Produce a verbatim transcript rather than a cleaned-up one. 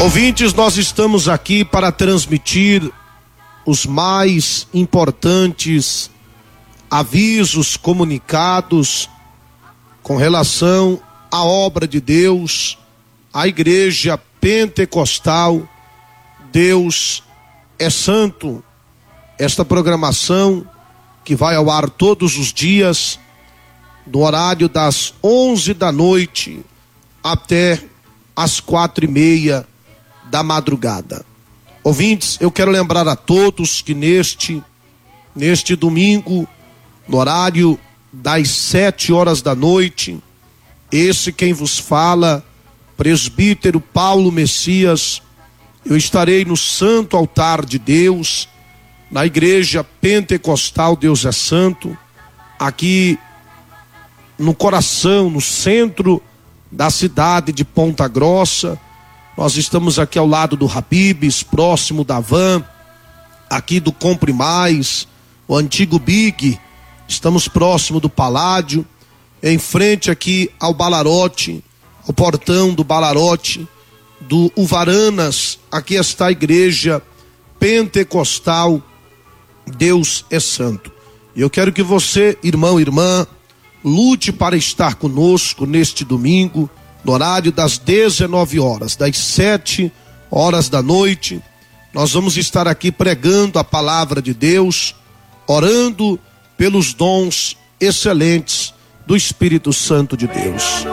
Ouvintes, nós estamos aqui para transmitir os mais importantes avisos, comunicados com relação à obra de Deus, à Igreja Pentecostal. Deus é Santo. Esta programação que vai ao ar todos os dias, no horário das onze da noite até as quatro e meia da madrugada. Ouvintes, eu quero lembrar a todos que neste, neste domingo, no horário das sete horas da noite, esse quem vos fala, presbítero Paulo Messias, eu estarei no Santo Altar de Deus, na Igreja Pentecostal Deus é Santo, aqui no coração, no centro da cidade de Ponta Grossa. Nós estamos aqui ao lado do Habib's, próximo da Van, aqui do Compre Mais, o antigo Big. Estamos próximo do Paládio, em frente aqui ao Balarote, ao portão do Balarote, do Uvaranas. Aqui está a Igreja Pentecostal Deus é Santo. E eu quero que você, irmão e irmã, lute para estar conosco neste domingo, no horário das dezenove horas, das sete horas da noite. Nós vamos estar aqui pregando a palavra de Deus, orando pelos dons excelentes do Espírito Santo de Deus.